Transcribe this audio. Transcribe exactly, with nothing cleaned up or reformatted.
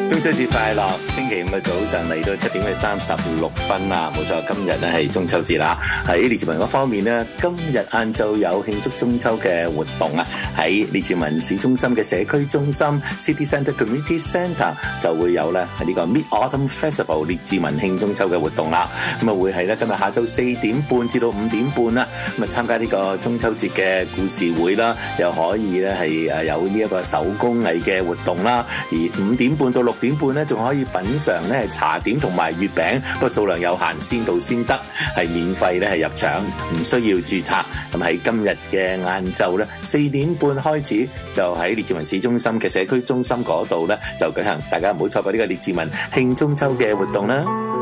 中秋節快樂！星期五嘅早上嚟到七點嘅三十六分啦，冇錯，今日咧係中秋節啦。喺列治文嗰方面呢，今日晏晝有慶祝中秋嘅活動啊！喺列治文市中心嘅社區中心 City Centre Community Centre 就會有咧係呢個 Mid Autumn Festival 列治文慶中秋嘅活動啦。咁啊會係咧今日下晝四點半至到五點半啦，咁啊參加呢個中秋節嘅故事會啦，又可以咧係誒有呢一個手工藝嘅活動啦。而五點半到六點半咧，仲可以品嚐咧係茶點同埋月餅，不過數量有限，先到先得，係免費咧係入場，唔需要註冊。咁喺今日嘅晏晝咧，四點半開始就喺列治文市中心嘅社區中心嗰度咧就舉行，大家唔好錯過呢個列治文慶中秋嘅活動啦。